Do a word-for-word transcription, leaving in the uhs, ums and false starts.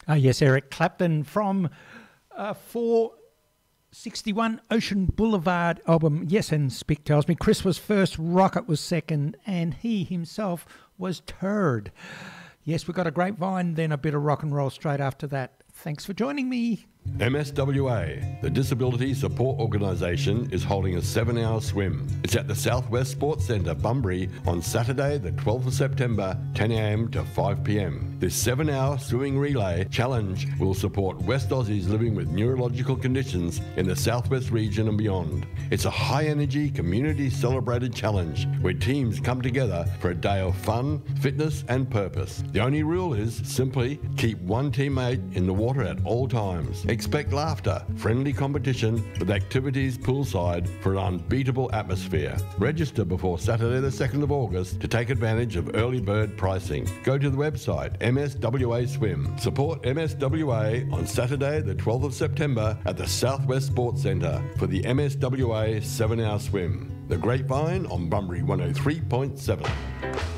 Uh, yes, Eric Clapton from uh, four sixty-one Ocean Boulevard album. Yes, and Spick tells me Chris was first, Rocket was second, and he himself was third. Yes, we got a grapevine, then a bit of rock and roll straight after that. Thanks for joining me. M S W A, the Disability Support Organisation, is holding a seven-hour swim. It's at the Southwest Sports Centre, Bunbury, on Saturday the twelfth of September, ten a m to five p m. This seven-hour swimming relay challenge will support West Aussies living with neurological conditions in the Southwest region and beyond. It's a high-energy, community-celebrated challenge where teams come together for a day of fun, fitness and purpose. The only rule is simply keep one teammate in the water at all times. Expect laughter, friendly competition with activities poolside for an unbeatable atmosphere. Register before Saturday the second of August to take advantage of early bird pricing. Go to the website M S W A Swim. Support M S W A on Saturday the twelfth of September at the Southwest Sports Centre for the M S W A seven-hour swim. The Grapevine on Bunbury one oh three point seven.